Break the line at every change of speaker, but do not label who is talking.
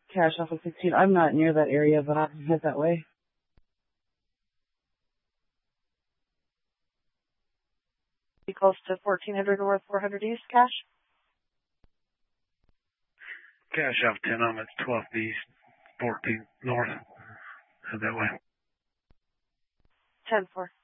cash off of 16. I'm not near that area, but I can head that way.
Be close to 1400 North, 400 East, cash?
Cash off 10 on it's 12th East, 14th North. Head that way.
10-4.